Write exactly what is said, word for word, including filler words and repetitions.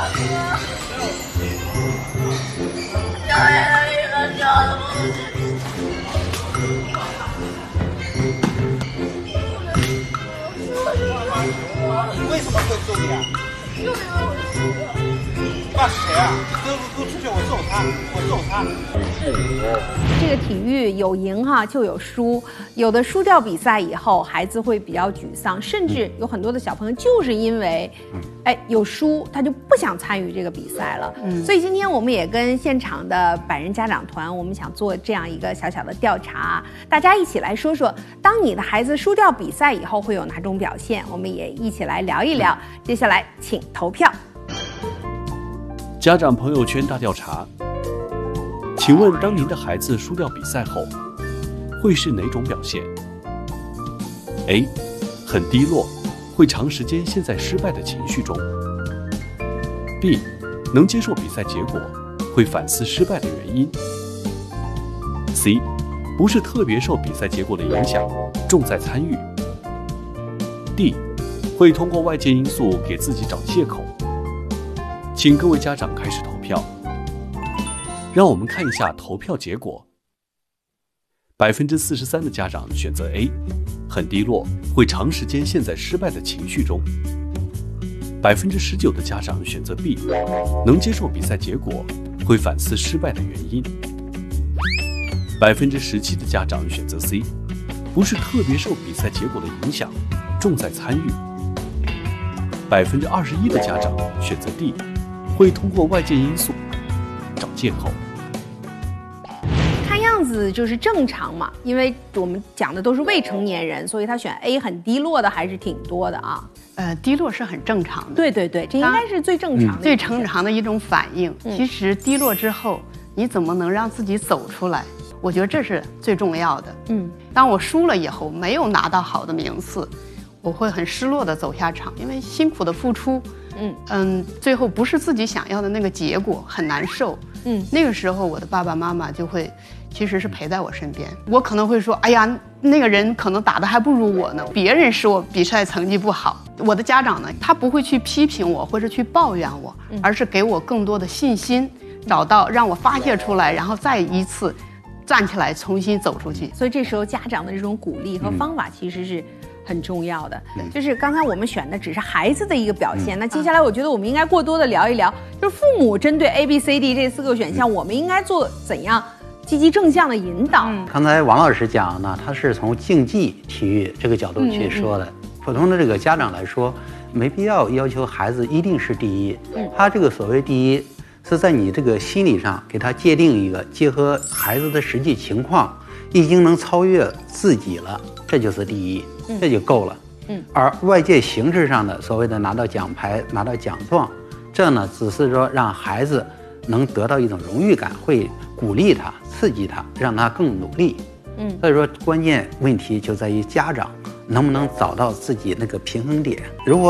你为什么会揍你啊？那是谁啊？给我给我出去！我揍他！我揍他！ 这个体育有赢哈就有输，有的输掉比赛以后，孩子会比较沮丧，甚至有很多的小朋友就是因为，哎有输他就不想参与这个比赛了。嗯，所以今天我们也跟现场的百人家长团，我们想做这样一个小小的调查，大家一起来说说，当你的孩子输掉比赛以后会有哪种表现？我们也一起来聊一聊。接下来请投票。 家长朋友圈大调查，请问当您的孩子输掉比赛后，会是哪种表现 ？A. 很低落，会长时间陷在失败的情绪中。B. 能接受比赛结果，会反思失败的原因。C. 不是特别受比赛结果的影响，重在参与。D. 会通过外界因素给自己找借口。请各位家长开始投票。让我们看一下投票结果。百分之四十三的家长选择 A， 很低落，会长时间陷在失败的情绪中。百分之十九的家长选择 B， 能接受比赛结果，会反思失败的原因。百分之十七的家长选择 C， 不是特别受比赛结果的影响，重在参与。百分之二十一的家长选择 D， 会通过外界因素找借口。 看样子就是正常嘛，因为我们讲的都是未成年人，所以他选 A 很低落的还是挺多的啊。 呃，低落是很正常的。 对对对，这应该是最正常的、 嗯、最正常的一种反应。 嗯、 其实低落之后，你怎么能让自己走出来？我觉得这是最重要的。嗯，当我输了以后，没有拿到好的名次，我会很失落的走下场，因为辛苦的付出，嗯嗯，最后不是自己想要的那个结果，很难受。嗯，那个时候我的爸爸妈妈就会，其实是陪在我身边。我可能会说，哎呀，那个人可能打得还不如我呢，别人说我比赛成绩不好。我的家长呢，他不会去批评我或者去抱怨我，而是给我更多的信心，找到让我发泄出来，然后再一次站起来重新走出去。 所以这时候家长的这种鼓励和方法其实是很重要的。嗯、就是刚才我们选的只是孩子的一个表现，嗯、那接下来我觉得我们应该过多的聊一聊，就是父母针对 A B C D 这四个选项，嗯、我们应该做怎样积极正向的引导。 嗯、刚才王老师讲呢，他是从竞技体育这个角度去说的。嗯嗯普通的这个家长来说，没必要要求孩子一定是第一。嗯，他这个所谓第一，是在你这个心理上给他界定一个，结合孩子的实际情况，已经能超越自己了，这就是第一，这就够了。嗯，而外界形式上的所谓的拿到奖牌、拿到奖状，这呢只是说让孩子能得到一种荣誉感，会鼓励他、刺激他，让他更努力。嗯，所以说关键问题就在于家长能不能找到自己那个平衡点。如果